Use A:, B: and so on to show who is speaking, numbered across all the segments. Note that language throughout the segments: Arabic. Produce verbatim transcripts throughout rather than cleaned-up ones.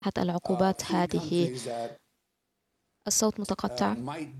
A: حتى العقوبات هذه. الصوت متقطع.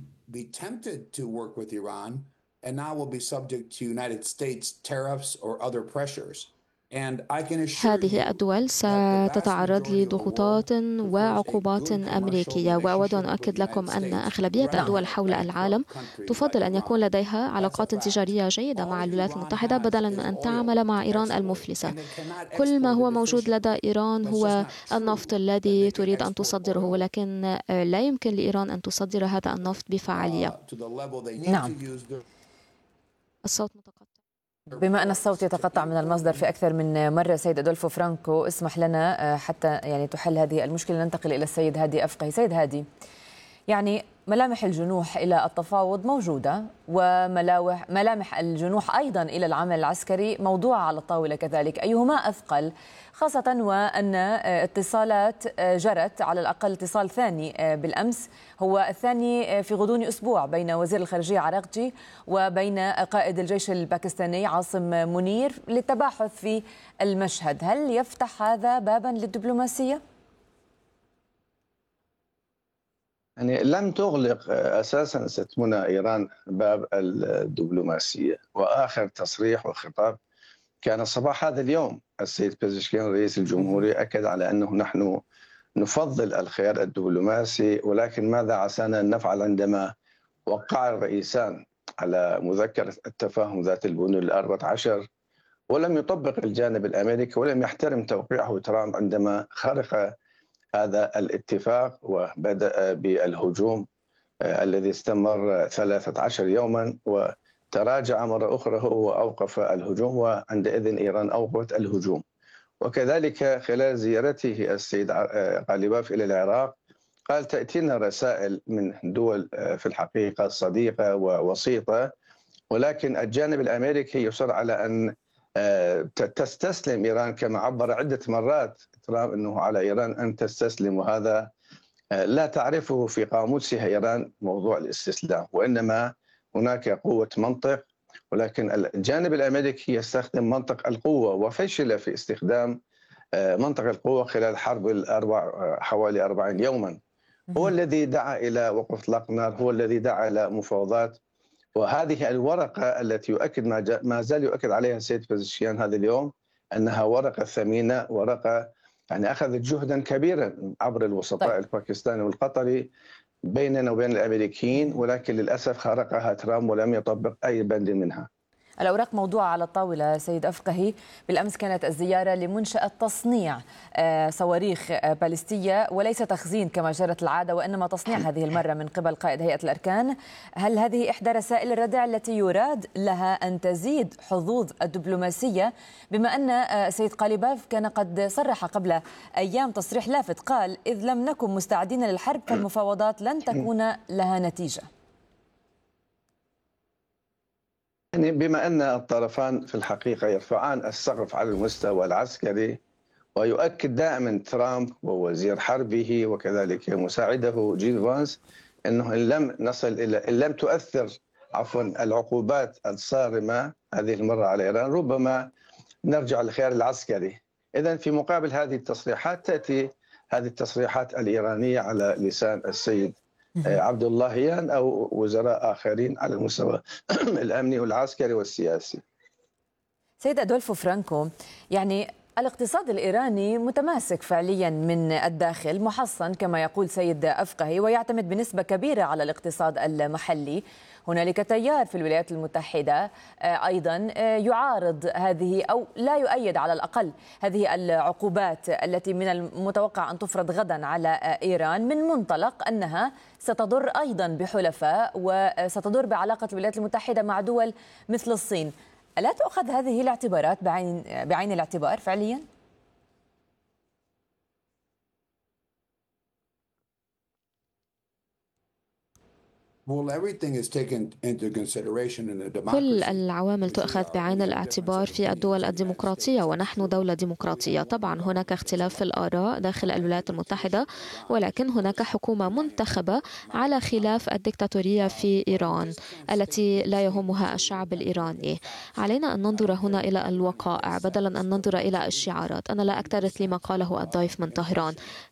A: هذه الدول ستتعرض لضغوطات وعقوبات أمريكية، وأود أن أؤكد لكم أن أغلبية الدول حول العالم تفضل أن يكون لديها علاقات تجارية جيدة مع الولايات المتحدة بدلا من أن تعمل مع إيران المفلسة. كل ما هو موجود لدى إيران هو النفط الذي تريد أن تصدره، ولكن لا يمكن لإيران أن تصدر هذا النفط بفعالية.
B: نعم.
A: الصوت متقطع.
B: بما أن الصوت يتقطع من المصدر في أكثر من مرة، سيد أدولفو فرانكو، اسمح لنا حتى يعني تحل هذه المشكلة ننتقل إلى السيد هادي أفقهي. سيد هادي، يعني ملامح الجنوح إلى التفاوض موجودة، وملامح ملامح الجنوح أيضا إلى العمل العسكري موضوعة على الطاولة كذلك، أيهما أثقل؟ خاصة وأن اتصالات جرت، على الأقل اتصال ثاني بالأمس هو الثاني في غضون أسبوع بين وزير الخارجية عراقجي وبين قائد الجيش الباكستاني عاصم منير للتباحث في المشهد. هل يفتح هذا بابا للدبلوماسية؟
C: يعني لم تغلق أساسا ست منى إيران باب الدبلوماسية، وآخر تصريح وخطاب كان صباح هذا اليوم. السيد بيزشكيان رئيس الجمهورية أكد على أنه نحن نفضل الخيار الدبلوماسي، ولكن ماذا عسانا أن نفعل عندما وقع الرئيسان على مذكرة التفاهم ذات البنود الأربعة عشر ولم يطبق الجانب الأمريكي ولم يحترم توقيعه ترامب عندما خرق هذا الاتفاق وبدأ بالهجوم الذي استمر ثلاثة عشر يوما، وتراجع مرة أخرى هو وأوقف الهجوم، وعندئذ إيران أوقفت الهجوم. وكذلك خلال زيارته السيد غالباف إلى العراق قال تأتينا رسائل من دول في الحقيقة صديقة ووسيطة، ولكن الجانب الأمريكي يصر على أن تستسلم إيران، كما عبر عدة مرات ترامب أنه على إيران أن تستسلم، وهذا لا تعرفه في قاموسها إيران موضوع الاستسلام، وإنما هناك قوة منطق، ولكن الجانب الأمريكي يستخدم منطق القوة وفشل في استخدام منطق القوة خلال حرب الأربع حوالي أربعين يوما. هو الذي دعا إلى وقف إطلاق النار، هو الذي دعا إلى مفاوضات، وهذه الورقة التي يؤكد ما زال يؤكد عليها السيد بيزشكيان هذا اليوم أنها ورقة ثمينة، ورقة يعني أخذت جهدا كبيرا عبر الوسطاء طيب. الباكستاني والقطري بيننا وبين الأمريكيين، ولكن للأسف خرقها ترامب ولم يطبق أي بند منها.
B: الأوراق موضوعة على الطاولة سيد أفقهي. بالأمس كانت الزيارة لمنشأة تصنيع صواريخ باليستية وليس تخزين كما جرت العادة، وإنما تصنيع هذه المرة من قبل قائد هيئة الأركان. هل هذه إحدى رسائل الردع التي يراد لها أن تزيد حظوظ الدبلوماسية، بما أن سيد غالباف كان قد صرح قبل أيام تصريح لافت قال إذ لم نكن مستعدين للحرب فالمفاوضات لن تكون لها نتيجة؟
C: يعني بما أن الطرفان في الحقيقة يرفعان السقف على المستوى العسكري، ويؤكد دائما ترامب ووزير حربه وكذلك مساعده جيل فانس أنه إن لم نصل إلى إن لم تؤثر عفوا العقوبات الصارمة هذه المرة على إيران ربما نرجع للخيار العسكري. إذن في مقابل هذه التصريحات تأتي هذه التصريحات الإيرانية على لسان السيد عبد اللهيان أو وزراء آخرين على المستوى الأمني والعسكري والسياسي.
B: سيد أدولفو فرانكو، يعني الاقتصاد الإيراني متماسك فعليا من الداخل، محصن كما يقول سيد أفقهي، ويعتمد بنسبة كبيرة على الاقتصاد المحلي. هنالك تيار في الولايات المتحدة أيضا يعارض هذه أو لا يؤيد على الأقل هذه العقوبات التي من المتوقع أن تفرض غدا على إيران، من منطلق أنها ستضر أيضا بحلفاء وستضر بعلاقة الولايات المتحدة مع دول مثل الصين. ألا تؤخذ هذه الاعتبارات بعين بعين الاعتبار فعليا؟
A: كل العوامل تؤخذ بعين الاعتبار في الدول الديمقراطية، ونحن دولة ديمقراطية. طبعا هناك اختلاف في الآراء داخل الولايات المتحدة، ولكن هناك حكومة منتخبة على خلاف الدكتاتورية في إيران التي لا يهمها الشعب الإيراني. علينا أن ننظر هنا إلى الوقائع بدلا أن ننظر إلى الشعارات. أنا لا أكترث لما قاله الضيف من طهران.